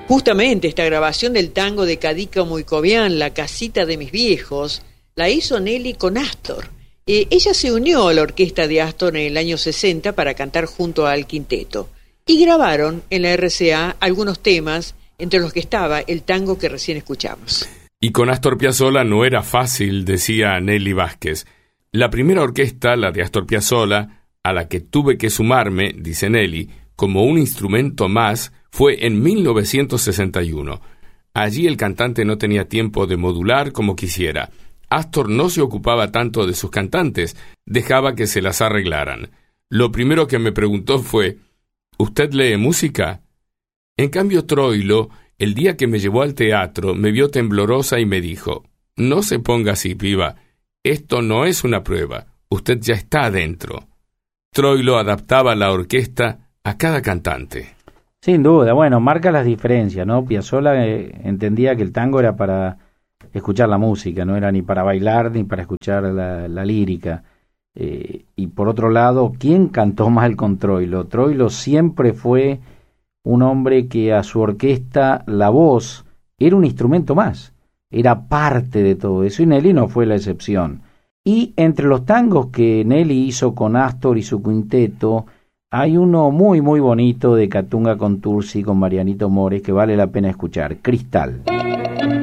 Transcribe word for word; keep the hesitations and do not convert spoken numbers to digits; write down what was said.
Justamente esta grabación del tango de Cadica Moicovian, La casita de mis viejos, la hizo Nelly con Astor. Eh, ella se unió a la orquesta de Astor en el año sesenta para cantar junto al quinteto y grabaron en la R C A algunos temas, entre los que estaba el tango que recién escuchamos. Y con Astor Piazzolla no era fácil, decía Nelly Vázquez. La primera orquesta, la de Astor Piazzolla, a la que tuve que sumarme, dice Nelly, como un instrumento más, fue en mil novecientos sesenta y uno. Allí el cantante no tenía tiempo de modular como quisiera. Astor no se ocupaba tanto de sus cantantes, dejaba que se las arreglaran. Lo primero que me preguntó fue, ¿usted lee música? En cambio Troilo, el día que me llevó al teatro, me vio temblorosa y me dijo, no se ponga así, piba, esto no es una prueba, usted ya está adentro. Troilo adaptaba la orquesta a cada cantante. Sin duda, bueno, marca las diferencias, ¿no? Piazzolla eh, entendía que el tango era para escuchar la música, no era ni para bailar ni para escuchar la, la lírica. Eh, y por otro lado, ¿quién cantó mal con Troilo? Troilo siempre fue un hombre que a su orquesta la voz era un instrumento más, era parte de todo eso, y Nelly no fue la excepción. Y entre los tangos que Nelly hizo con Astor y su quinteto, hay uno muy muy bonito de Catunga Contursi con Marianito Mores que vale la pena escuchar, Cristal.